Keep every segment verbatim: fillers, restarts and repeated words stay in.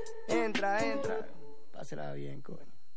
Entra, entra. Pásela bien, coño.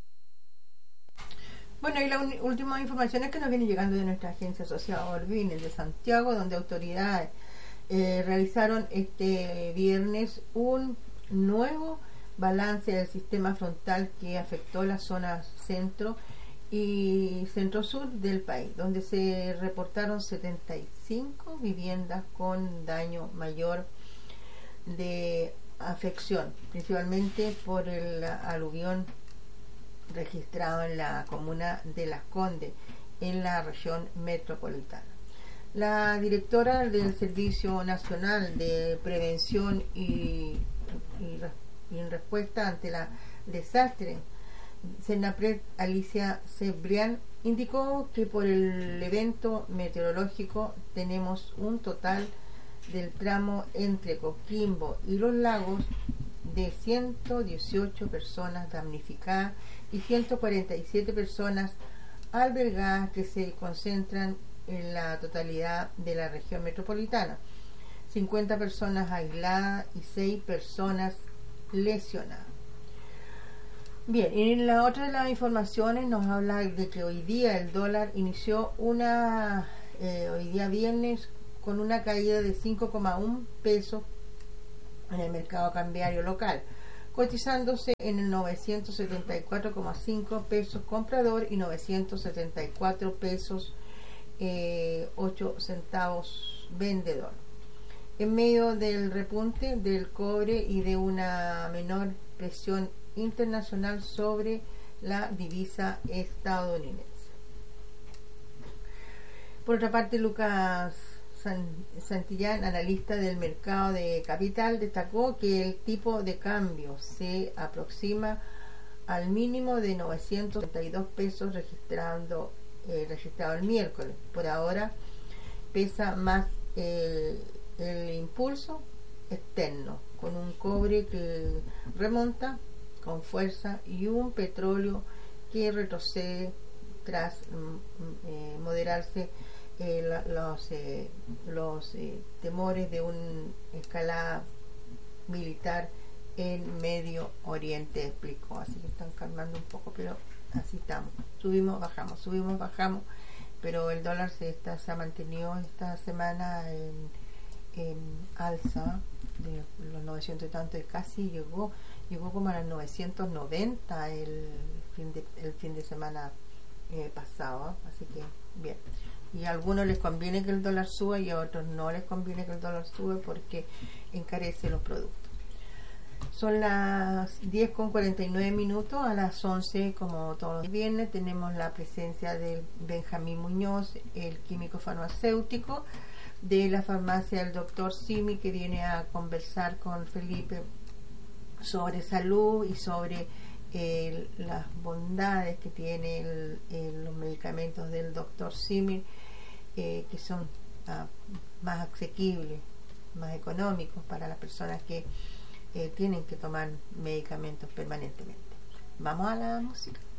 Bueno, y la un- última información es que nos viene llegando de nuestra agencia asociada Orbines de Santiago, donde autoridades eh, realizaron este viernes un nuevo balance del sistema frontal que afectó la zona centro y centro-sur del país, donde se reportaron setenta y cinco viviendas con daño mayor de afección, principalmente por el aluvión registrado en la comuna de Las Condes, en la región metropolitana. La directora del Servicio Nacional de Prevención y, y, y en respuesta ante la desastre, Senapred, Alicia Cebrián, indicó que por el evento meteorológico tenemos un total del tramo entre Coquimbo y Los Lagos de ciento dieciocho personas damnificadas y ciento cuarenta y siete personas albergadas, que se concentran en la totalidad de la región metropolitana, cincuenta personas aisladas y seis personas lesionadas. Bien, y en la otra de las informaciones nos habla de que hoy día el dólar inició una, eh, hoy día viernes, con una caída de cinco coma uno pesos en el mercado cambiario local, cotizándose en el novecientos setenta y cuatro coma cinco pesos comprador y novecientos setenta y cuatro pesos eh, ocho centavos vendedor. En medio del repunte del cobre y de una menor presión internacional sobre la divisa estadounidense. Por otra parte, Lucas Santillán, analista del mercado de capital, destacó que el tipo de cambio se aproxima al mínimo de novecientos treinta y dos pesos registrando, eh, registrado el miércoles. Por ahora pesa más el, el impulso externo, con un cobre que remonta con fuerza y un petróleo que retrocede tras mm, eh, moderarse eh, la, los, eh, los eh, temores de una escalada militar en Medio Oriente, explicó. Así que están calmando un poco, pero así estamos, subimos, bajamos, subimos, bajamos, pero el dólar se, está, se ha mantenido esta semana en, en alza de los novecientos y tanto, casi llegó llegó como a los novecientos noventa el fin de, el fin de semana eh, pasado, ¿eh? Así que bien, y a algunos les conviene que el dólar suba y a otros no les conviene que el dólar sube porque encarece los productos. Son las diez con cuarenta y nueve minutos. A las once, como todos los viernes, tenemos la presencia de Benjamín Muñoz, el químico farmacéutico de la farmacia del doctor Simi, que viene a conversar con Felipe sobre salud y sobre eh, las bondades que tiene el, el, los medicamentos del doctor Simi, eh, que son ah, más asequibles, más económicos para las personas que eh, tienen que tomar medicamentos permanentemente. Vamos a la música.